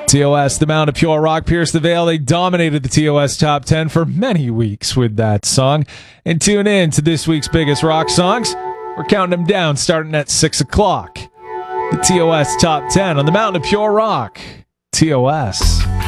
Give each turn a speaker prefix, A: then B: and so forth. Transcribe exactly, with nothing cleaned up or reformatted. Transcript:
A: T O S, the Mound of Pure Rock, pierced the veil. They dominated the T O S Top ten for many weeks with that song. And tune in to this week's biggest rock songs. We're counting them down starting at six o'clock. The T O S Top ten on the Mound of Pure Rock. T O S.